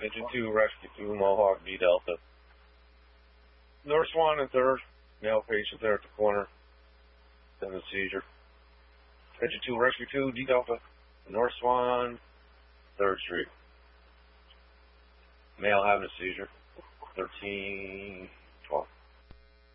Engine 2, Rescue 2, Mohawk, D Delta. North Swan in 3rd. Male patient there at the corner. Then the seizure. Engine 2, Rescue 2, D Delta. North Swan, 3rd Street. Male having a seizure. 13.